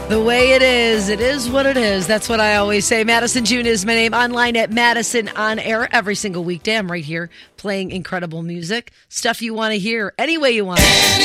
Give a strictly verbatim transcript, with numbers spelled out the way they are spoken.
The way it is, it is what it is. That's what I always say. Madison June is my name. Online at Madison On Air every single weekday. I'm right here playing incredible music. Stuff you want to hear any way you want.